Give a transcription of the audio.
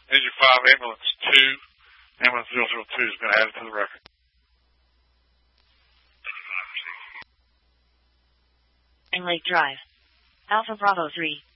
Engine 5, Ambulance 2. Ambulance 002 has been added to the record. Lake Drive. Alpha Bravo 3.